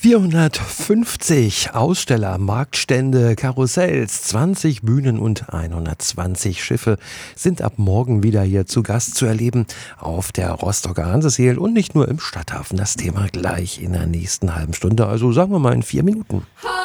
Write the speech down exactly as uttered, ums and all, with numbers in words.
vierhundertfünfzig Aussteller, Marktstände, Karussells, zwanzig Bühnen und hundertzwanzig Schiffe sind ab morgen wieder hier zu Gast zu erleben auf der Rostocker Hanseseel und nicht nur im Stadthafen. Das Thema gleich in der nächsten halben Stunde, also sagen wir mal in vier Minuten.